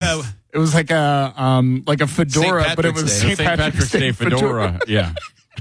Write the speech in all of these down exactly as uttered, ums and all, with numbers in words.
was, it was like a um like a fedora, but it was Saint Saint Patrick's, Patrick's, Day fedora. fedora. Yeah.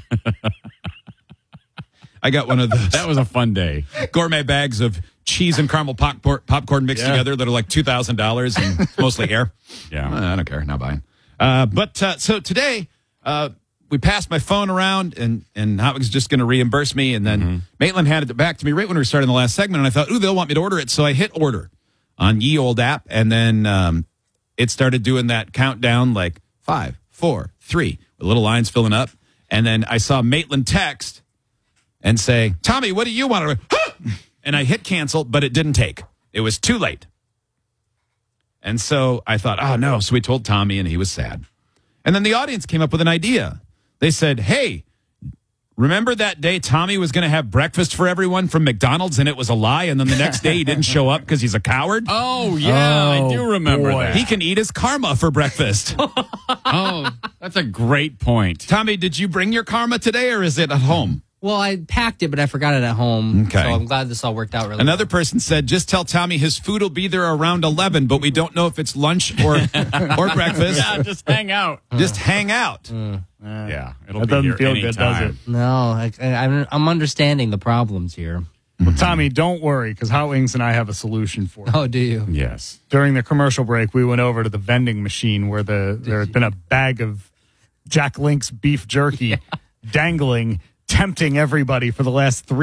I got one of those. That was a fun day. Gourmet bags of cheese and caramel popcorn, popcorn mixed Yeah. together that are like two thousand dollars and mostly air. Yeah. Uh, I don't care. Not buying. Uh, but uh, so today, uh, we passed my phone around, and, and Hot Wings just going to reimburse me. And then mm-hmm. Maitland handed it back to me right when we were starting the last segment. And I thought, ooh, they'll want me to order it. So I hit order on Ye Old app. And then um, it started doing that countdown like five, four, three, with little lines filling up. And then I saw Maitland text and say, Tommy, what do you want to huh! And I hit cancel, but it didn't take. It was too late. And so I thought, oh, no. So we told Tommy, and he was sad. And then the audience came up with an idea. They said, hey, remember that day Tommy was going to have breakfast for everyone from McDonald's, and it was a lie, and then the next day he didn't show up because he's a coward? Oh, yeah, oh, I do remember boy. that. He can eat his karma for breakfast. Oh, that's a great point. Tommy, did you bring your karma today, or is it at home? Well, I packed it, but I forgot it at home. Okay. So I'm glad this all worked out really Another well. person said, just tell Tommy his food will be there around eleven, but we don't know if it's lunch or or breakfast. Yeah, just hang out. Just hang out. Mm. Uh, yeah, it'll That be doesn't here feel good, does anytime. it? No, I, I, I'm, I'm understanding the problems here. Well, Tommy, don't worry, because Hot Wings and I have a solution for it. Oh, do you? Yes. During the commercial break, we went over to the vending machine where the there had been a bag of Jack Link's beef jerky yeah. dangling, tempting everybody for the last three